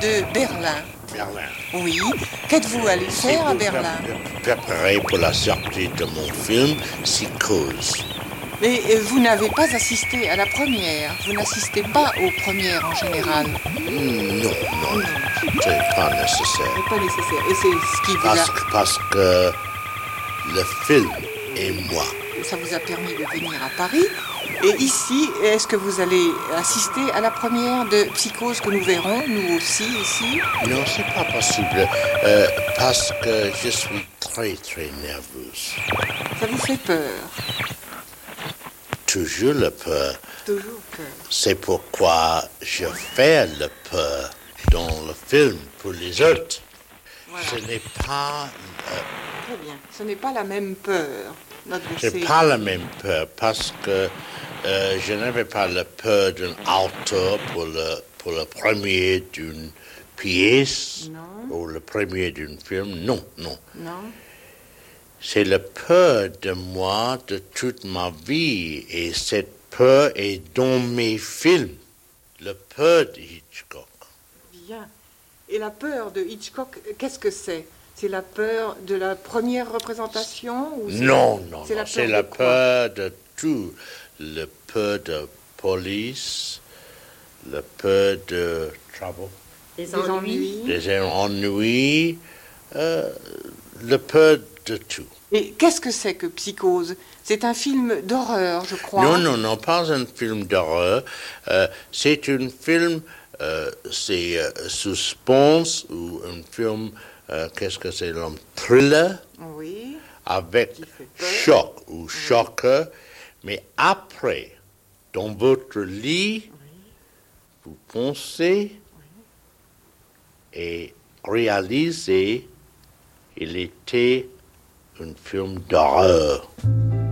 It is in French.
de Berlin. Berlin. Oui. Qu'êtes-vous allé faire à Berlin? Préparer pour la sortie de mon film Psychose. Mais vous n'avez pas assisté à la première. Vous n'assistez pas aux premières en général. Non, c'est pas nécessaire. C'est pas nécessaire. Et c'est ce qui vous a... Parce que le film et moi. Ça vous a permis de venir à Paris. Et ici, est-ce que vous allez assister à la première de Psychose que nous verrons, nous aussi, ici? Non, c'est pas possible. Parce que je suis très, très nerveuse. Ça vous fait peur? Toujours le peur. Toujours peur. C'est pourquoi je fais le peur dans le film pour les autres. Voilà. Ce n'est pas... Très bien. Ce n'est pas la même peur. C'est pas la même peur parce que je n'avais pas la peur d'un auteur pour le premier d'une pièce ou le premier d'un film. Non. C'est la peur de moi de toute ma vie et cette peur est dans mes films. La peur de Hitchcock. Bien. Et la peur de Hitchcock, qu'est-ce que c'est? C'est la peur de la première représentation ou Non, c'est la peur de tout. La peur de police, la peur de trouble. Des ennuis. Des ennuis, la peur de tout. Et qu'est-ce que c'est que Psychose? C'est un film d'horreur, je crois. Non, pas un film d'horreur. C'est un film, c'est suspense ou un film... qu'est-ce que c'est, l'homme thriller? Oui. Avec choc ou choqueur. Mais après, dans votre lit, vous pensez et réalisez, il était un film d'horreur.